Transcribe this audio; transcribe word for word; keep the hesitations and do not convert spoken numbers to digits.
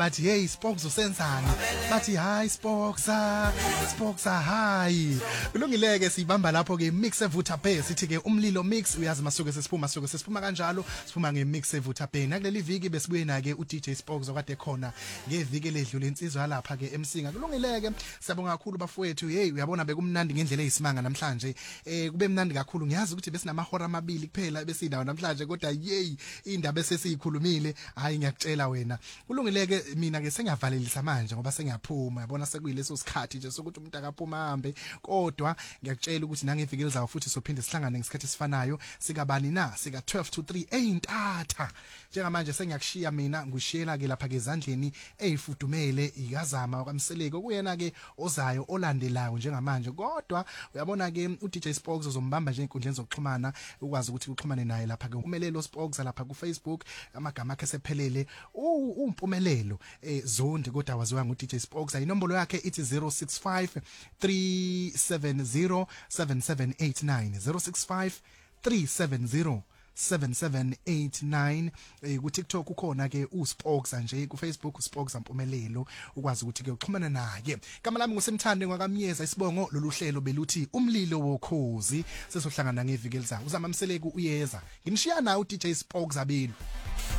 bathi hey Spokes usenzani bathi hi Spokes Spokes hi kulungileke sibamba lapho ke mix evutha phe sithi ke umlilo mix uyazi masuke sesiphuma suke sesiphuma kanjalo siphuma nge mix evutha phe nakuleli viki besibuye na ke u D J Spokes okade khona ngeviki ledlule insizwa lapha ke emsinga kulungileke siyabonga kakhulu bafowethu hey uyabona bekumnandi ngendlela eyisimanga namhlanje eh kube mnandi kakhulu ngiyazi ukuthi besinamahora amabili kuphela besindawo namhlanje kodwa yey indaba esesiyikhulumile hayi ngiyakutshela wena kulungileke mina ke sengiyavalelisa manje ngoba sengiyaphuma yabona sekuyileso sikhathi nje sokuthi umuntu akaphuma hambe kodwa ngiyakutshela ukuthi nangeviki lizayo futhi sophinde sihlangane ngesikhathi sifanayo sikabani na sika twelve to three eyintatha njengamanje sengiyakushiya mina ngushiyela ke lapha ke ezandleni eyifudumele ikazama kwamseleko kuyena ke ozayo olandelayo njengamanje kodwa uyabona ke u D J Spokes uzombamba nje inkundleni zokuxhumana ukwazi ukuthi uxhumane naye lapha ke umelelo Spokes lapha ku Facebook amagama akhe sephelele umpumelelo eh zondi kodwa waziwa ngu D J Spokes inombolo yakhe ithi zero six five three seven zero seven seven eight nine zero six five three seven zero seven seven eight nine eh ku TikTok ukhona ke uSpokes nje ku Facebook uSpokes ampumelelo ukwazi ukuthi ke uxhumana naye igama lami ngusemthande ngwakamyeza isibongo lolu hlelo beluthi umlilo wokhozi sesohlangana ngeviki elizayo uzama mseleku uyeza nginishiya nawe u D J Spokes abelu